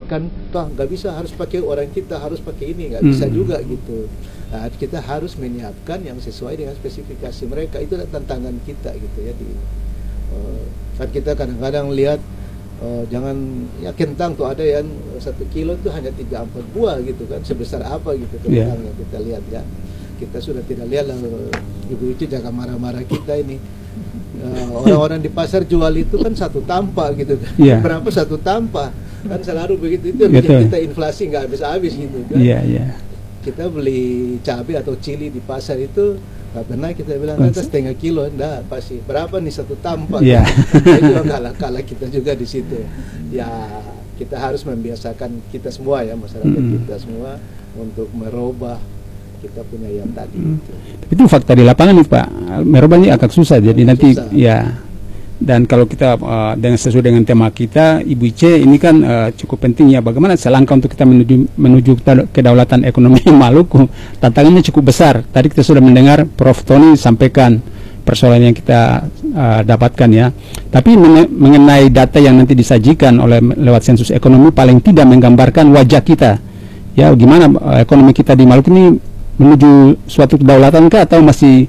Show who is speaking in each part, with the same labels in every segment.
Speaker 1: memaksakan, toh nggak bisa harus pakai orang kita, harus pakai ini, nggak bisa juga gitu. Nah, kita harus menyiapkan yang sesuai dengan spesifikasi mereka. Itu tantangan kita gitu ya. Kan kita kadang-kadang lihat jangan ya kentang tuh ada yang 1 kilo itu hanya 3-4 buah gitu kan, sebesar apa gitu kentangnya kita lihat ya. Kita sudah tidak lihat lah Ibu Ici jangan marah-marah kita ini. Orang-orang di pasar jual itu kan 1 tampak gitu kan. Berapa 1 tampak kan selalu begitu, itu bikin kita inflasi nggak habis-habis gitu kan. Kita beli cabai atau cili di pasar itu nggak pernah kita bilang nanti setengah kilo, enggak, pasti berapa nih 1 tampak. Itu kalah kita juga di situ. Ya kita harus membiasakan kita semua ya, masyarakat kita semua untuk merubah kita punya yang tadi
Speaker 2: itu fakta di lapangan nih Pak, merubahnya agak susah, jadi nanti susah. Ya, dan kalau kita dengan sesuai dengan tema kita Ibu Ice ini kan cukup penting ya, bagaimana selangkah untuk kita menuju kedaulatan ekonomi Maluku. Tantangannya cukup besar. Tadi kita sudah mendengar Prof. Tony sampaikan persoalan yang kita dapatkan ya, tapi mengenai data yang nanti disajikan oleh lewat sensus ekonomi paling tidak menggambarkan wajah kita ya, gimana ekonomi kita di Maluku ini menuju suatu kedaulatan kah, atau masih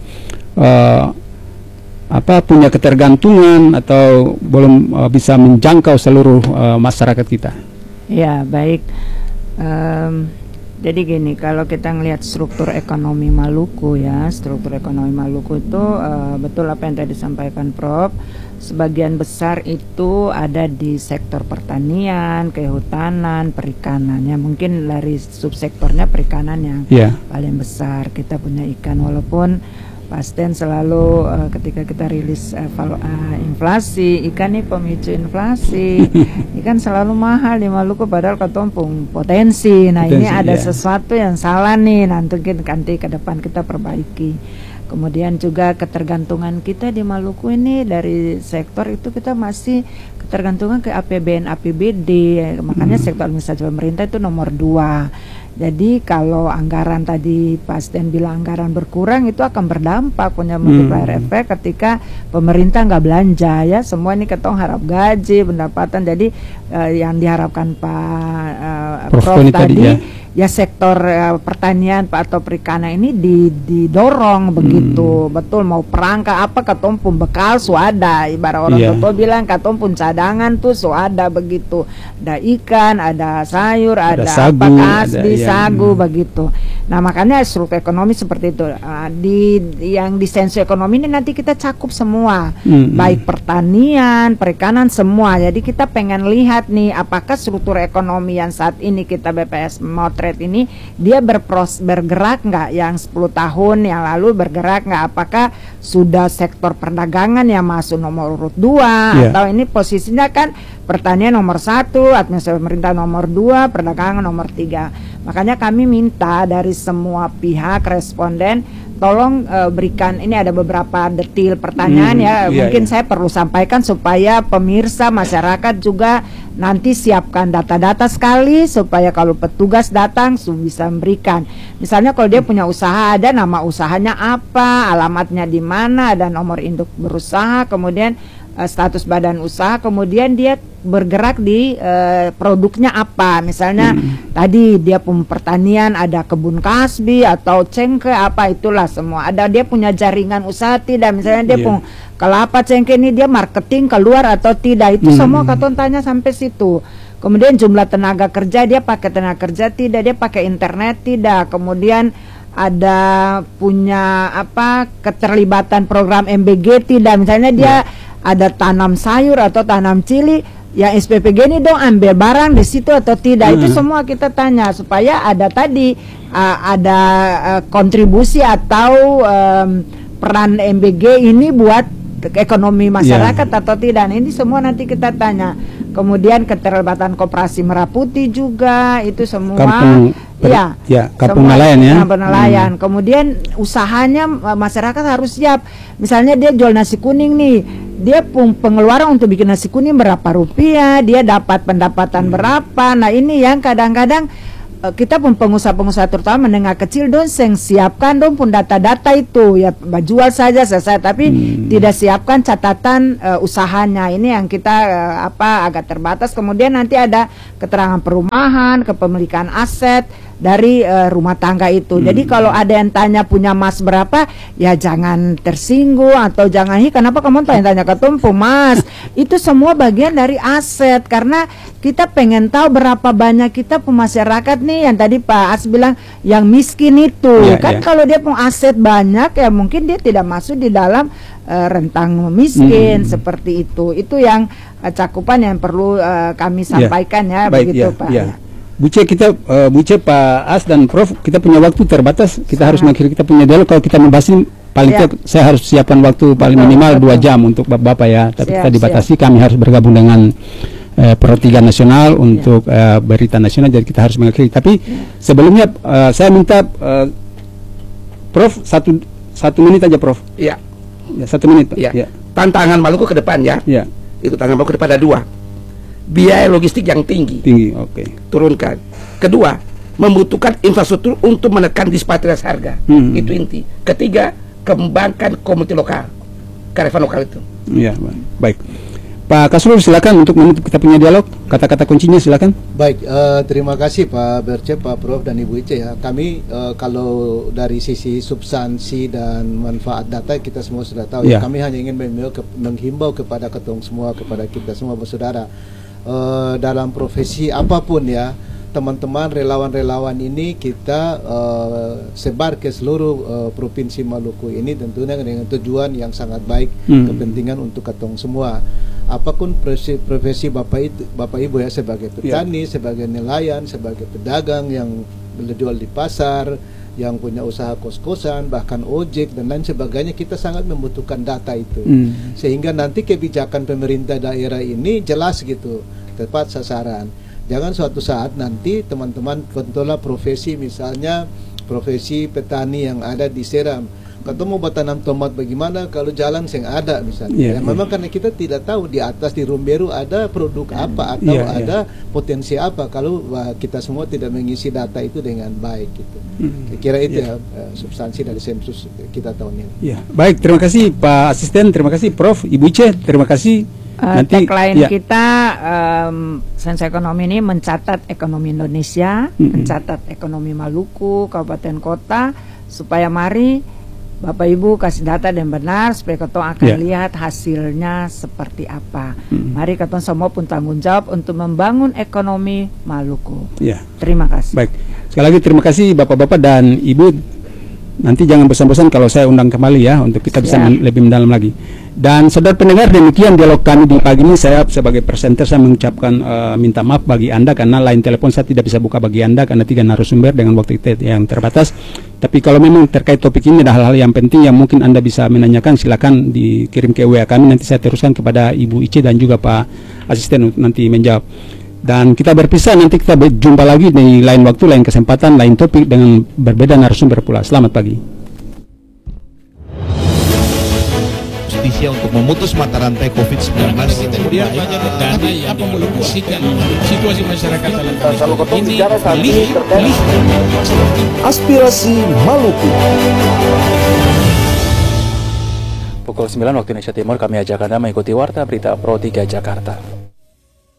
Speaker 2: punya ketergantungan atau belum bisa menjangkau seluruh masyarakat kita.
Speaker 3: Ya baik, jadi gini, kalau kita ngelihat struktur ekonomi Maluku ya, struktur ekonomi Maluku itu betul apa yang tadi disampaikan Prof. Sebagian besar itu ada di sektor pertanian, kehutanan, perikanan ya. Mungkin dari subsektornya perikanan yang paling besar. Kita punya ikan, walaupun Pasten selalu ketika kita rilis inflasi, ikan ini pemicu inflasi, ikan selalu mahal di Maluku padahal ketompung potensi. Nah ini ada sesuatu yang salah nih, nanti ke depan kita perbaiki. Kemudian juga ketergantungan kita di Maluku ini dari sektor itu kita masih ketergantungan ke APBN, APBD, makanya sektor administrasi pemerintah itu nomor 2. Jadi kalau anggaran tadi Pasten bilang anggaran berkurang, itu akan berdampak, punya multiplier effect ketika pemerintah nggak belanja ya. Semua ini ketong harap gaji, pendapatan. Jadi yang diharapkan Pak Prof tadi ya sektor pertanian atau perikanan ini didorong begitu. Betul, mau perangkat apa katompun bekal suada, ibarat orang tua bilang katompun cadangan tuh suada begitu. Ada ikan, ada sayur, ada sagu, apa kasbi, sagu begitu. Nah makanya struktur ekonomi seperti itu. Yang di sensus ekonomi ini nanti kita cakup semua, baik pertanian, perikanan, semua. Jadi kita pengen lihat nih apakah struktur ekonomi yang saat ini kita BPS motret ini dia bergerak nggak, yang 10 tahun yang lalu bergerak nggak, apakah sudah sektor perdagangan yang masuk nomor urut 2 atau ini posisinya kan pertanian nomor 1, administrasi pemerintah nomor 2, perdagangan nomor 3. Makanya kami minta dari semua pihak responden tolong berikan, ini ada beberapa detil pertanyaan mungkin saya perlu sampaikan supaya pemirsa masyarakat juga nanti siapkan data-data sekali supaya kalau petugas datang bisa memberikan. Misalnya kalau dia punya usaha, ada nama usahanya apa, alamatnya di mana, ada nomor induk berusaha, kemudian status badan usaha, kemudian dia bergerak di produknya apa. Misalnya tadi dia punya pertanian, ada kebun kasbi atau cengkeh apa, itulah semua. Ada dia punya jaringan usaha tidak, misalnya dia punya kelapa cengkeh ini dia marketing keluar atau tidak, itu semua katon tanya sampai situ. Kemudian jumlah tenaga kerja, dia pakai tenaga kerja tidak, dia pakai internet tidak. Kemudian ada punya keterlibatan program MBG tidak, misalnya dia ada tanam sayur atau tanam cili, yang SPPG ini dong ambil barang di situ atau tidak. Itu semua kita tanya supaya ada tadi ada kontribusi atau peran MBG ini buat ekonomi masyarakat atau tidak. Nah, ini semua nanti kita tanya. Kemudian keterlibatan koperasi Merah Putih juga, itu semua
Speaker 2: kampung nelayan ya.
Speaker 3: Nelayan. Kemudian usahanya masyarakat harus siap. Misalnya dia jual nasi kuning nih, dia pengeluaran untuk bikin nasi kuning berapa rupiah, dia dapat pendapatan berapa. Nah ini yang kadang-kadang kita pun pengusaha-pengusaha terutama menengah kecil dong siapkan dong pun data-data itu ya jual saja selesai tapi tidak siapkan catatan usahanya. Ini yang kita agak terbatas. Kemudian nanti ada keterangan perumahan, kepemilikan aset dari rumah tangga itu. Jadi kalau ada yang tanya punya mas berapa, ya jangan tersinggung atau jangan kenapa kamu tanya-tanya ke tumpu mas. Itu semua bagian dari aset karena kita pengen tahu berapa banyak kita masyarakat nih yang tadi Pak As bilang yang miskin itu kalau dia punya aset banyak ya mungkin dia tidak masuk di dalam rentang miskin seperti itu. Itu yang cakupan yang perlu kami sampaikan begitu Pak.
Speaker 2: Bu C, Pak As dan Prof, kita punya waktu terbatas. Kita harus mengakhiri kita punya dialog. Kalau kita membahas ini, paling tidak saya harus siapkan waktu paling minimal 2 jam untuk Bapak ya. Tapi kita dibatasi, kami harus bergabung dengan Pro 3 Nasional untuk berita nasional. Jadi kita harus mengakhiri. Tapi sebelumnya saya minta Prof satu menit aja Prof. Iya. Ya, 1 menit. Iya.
Speaker 4: Tantangan Maluku ke depan ya. Iya. Itu tantangan Maluku ke depan ada 2. Biaya logistik yang tinggi, turunkan. Kedua, membutuhkan infrastruktur untuk menekan disparitas harga, itu inti. Ketiga, kembangkan komunitas lokal, karyawan lokal itu.
Speaker 2: Iya, baik. Pak Kasrul, silakan untuk menutup kita punya dialog. Kata-kata kuncinya silakan.
Speaker 1: Baik, terima kasih Pak Berce, Pak Prof dan Ibu Ice ya. Kami kalau dari sisi substansi dan manfaat data kita semua sudah tahu. Kami hanya ingin menghimbau kepada ketong semua, kepada kita semua bersaudara. Dalam profesi apapun ya, teman-teman relawan-relawan ini kita sebar ke seluruh provinsi Maluku ini tentunya dengan tujuan yang sangat baik, kepentingan untuk ketong semua. Apapun profesi Bapak Ibu ya, sebagai petani, sebagai nelayan, sebagai pedagang yang menjual di pasar, yang punya usaha kos-kosan, bahkan ojek dan lain sebagainya, kita sangat membutuhkan data itu. Sehingga nanti kebijakan pemerintah daerah ini jelas gitu, tepat sasaran. Jangan suatu saat nanti teman-teman contohlah profesi misalnya profesi petani yang ada di Seram, kata mau bertanam tomat bagaimana kalau jalan yang ada misalnya. Memang karena kita tidak tahu di atas di Rumberu ada produk apa atau ada potensi apa kalau kita semua tidak mengisi data itu dengan baik gitu. Kira itu ya substansi dari sensus kita tahun ini.
Speaker 2: Baik, terima kasih Pak Asisten, terima kasih Prof, Ibu Ice, terima kasih.
Speaker 3: Nanti tagline kita sensus ekonomi ini mencatat ekonomi Indonesia, mencatat ekonomi Maluku, kabupaten kota, supaya mari Bapak Ibu kasih data dan benar supaya ketong akan lihat hasilnya seperti apa. Mari ketong semua pun tanggung jawab untuk membangun ekonomi Maluku. Terima kasih.
Speaker 2: Baik, sekali lagi terima kasih Bapak-bapak dan Ibu. Nanti jangan bosan-bosan kalau saya undang kembali ya untuk kita bisa lebih mendalam lagi. Dan saudara pendengar, demikian dialog kami di pagi ini. Saya sebagai presenter saya mengucapkan minta maaf bagi Anda karena line telepon saya tidak bisa buka bagi Anda karena 3 narasumber dengan waktu yang terbatas. Tapi kalau memang terkait topik ini ada hal-hal yang penting yang mungkin Anda bisa menanyakan, silakan dikirim ke WA kami, nanti saya teruskan kepada Ibu Ice dan juga Pak Asisten untuk nanti menjawab. Dan kita berpisah, nanti kita berjumpa lagi di lain waktu, lain kesempatan, lain topik dengan berbeda narasumber pula. Selamat pagi.
Speaker 5: Justisia untuk memutus mata rantai COVID-19.
Speaker 6: Kemudian banyak dana yang dialokasikan situasi masyarakat dalam ini.
Speaker 5: Aspirasi Maluku.
Speaker 7: Pukul 9 waktu Indonesia Timur kami ajak Anda mengikuti Warta Berita Pro 3 Jakarta.